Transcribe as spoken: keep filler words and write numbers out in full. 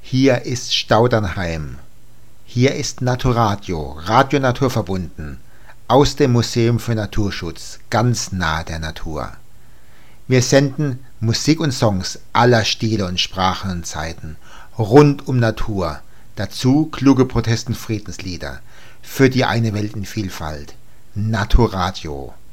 Hier ist Staudernheim. Hier ist Naturadio, Radio Naturverbunden, aus dem Museum für Naturschutz, ganz nah der Natur. Wir senden Musik und Songs aller Stile und Sprachen und Zeiten, rund um Natur, dazu kluge Protest- und Friedenslieder, für die eine Welt in Vielfalt. Naturadio.